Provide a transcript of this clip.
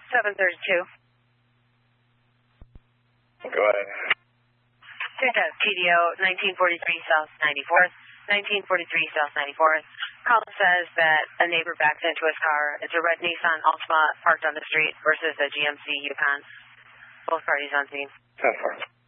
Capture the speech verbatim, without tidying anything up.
seven thirty-two. Go ahead. T D O nineteen forty-three South ninety-fourth. nineteen forty-three South ninety-fourth. Call says that a neighbor backed into his car. It's a red Nissan Altima parked on the street versus a G M C Yukon. Both parties on scene. ten four.